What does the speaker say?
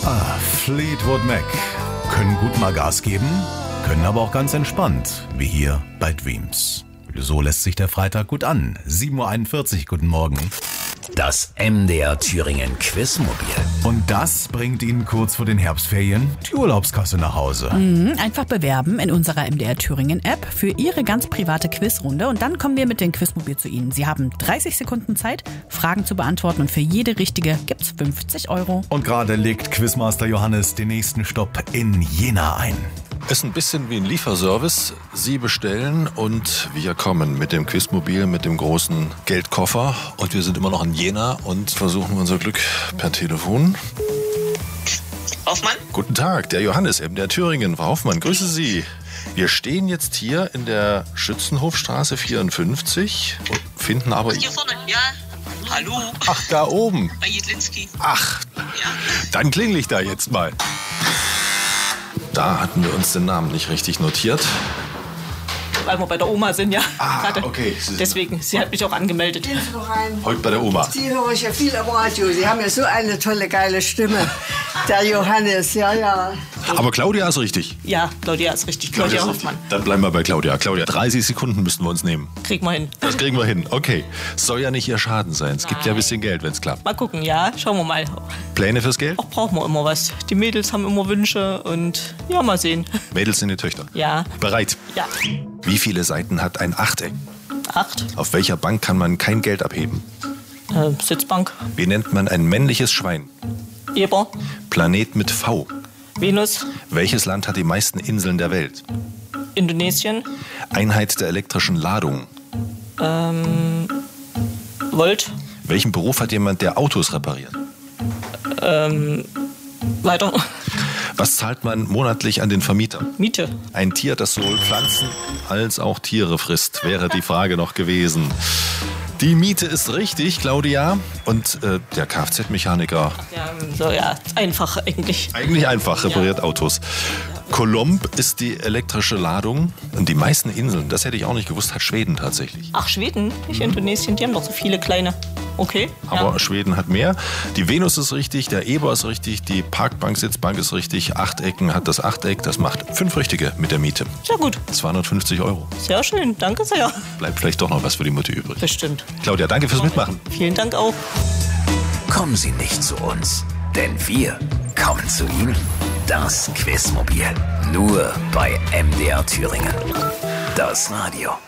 Fleetwood Mac können gut mal Gas geben, können aber auch ganz entspannt, wie hier bei Dreams. So lässt sich der Freitag gut an. 7.41 Uhr, guten Morgen. Das MDR Thüringen Quizmobil. Und das bringt Ihnen kurz vor den Herbstferien die Urlaubskasse nach Hause. Einfach bewerben in unserer MDR Thüringen App für Ihre ganz private Quizrunde und dann kommen wir mit dem Quizmobil zu Ihnen. Sie haben 30 Sekunden Zeit, Fragen zu beantworten und für jede richtige gibt's 50 Euro. Und gerade legt Quizmaster Johannes den nächsten Stopp in Jena ein. Ist ein bisschen wie ein Lieferservice. Sie bestellen und wir kommen mit dem Quizmobil, mit dem großen Geldkoffer. Und wir sind immer noch in Jena und versuchen unser Glück per Telefon. Hoffmann? Guten Tag, der Johannes, MDR Thüringen. Frau Hoffmann, grüße Sie. Wir stehen jetzt hier in der Schützenhofstraße 54 und finden aber... Hier vorne, ja. Hallo. Ach, da oben. Bei Jedlinski. Ach, Ja. dann klingel ich da jetzt mal. Da hatten wir uns den Namen nicht richtig notiert. Weil wir bei der Oma sind, ja. Ah, okay. Deswegen, sie hat mich auch angemeldet. Gehen Sie doch rein. Heute bei der Oma. Sie höre ich ja viel am Radio. Sie haben ja so eine tolle, geile Stimme. Der Johannes, ja. Aber Claudia ist richtig. Ja, Claudia ist richtig. Claudia ist richtig. Hoffmann. Dann bleiben wir bei Claudia. Claudia, 30 Sekunden müssten wir uns nehmen. Kriegen wir hin. Das kriegen wir hin. Okay. Soll ja nicht ihr Schaden sein. Es gibt ja ein bisschen Geld, wenn es klappt. Mal gucken, ja. Schauen wir mal. Pläne fürs Geld? Auch brauchen wir immer was. Die Mädels haben immer Wünsche und ja, mal sehen. Mädels sind die Töchter. Ja. Bereit? Ja. Wie viele Seiten hat ein Achteck? 8. Auf welcher Bank kann man kein Geld abheben? Sitzbank. Wie nennt man ein männliches Schwein? Eber. Planet mit V. Venus. Welches Land hat die meisten Inseln der Welt? Indonesien. Einheit der elektrischen Ladung. Volt. Welchen Beruf hat jemand, der Autos repariert? Weiter. Was zahlt man monatlich an den Vermieter? Miete. Ein Tier, das sowohl Pflanzen als auch Tiere frisst, wäre die Frage noch gewesen. Die Miete ist richtig, Claudia. Und der Kfz-Mechaniker? Ja, so ja, einfach eigentlich. Eigentlich einfach, repariert Autos. Colomb ist die elektrische Ladung. Und die meisten Inseln, das hätte ich auch nicht gewusst, hat Schweden tatsächlich. Ach, Schweden, nicht Indonesien, die haben doch so viele kleine. Okay. Aber ja. Schweden hat mehr. Die Venus ist richtig, der Eber ist richtig, die Parkbank-Sitzbank ist richtig. Achtecken hat das Achteck, das macht 5 richtige mit der Miete. Sehr gut. 250 Euro. Sehr schön, danke sehr. Bleibt vielleicht doch noch was für die Mutti übrig. Bestimmt. Claudia, danke fürs Mitmachen. Vielen Dank auch. Kommen Sie nicht zu uns, denn wir kommen zu Ihnen. Das Quizmobil. Nur bei MDR Thüringen. Das Radio.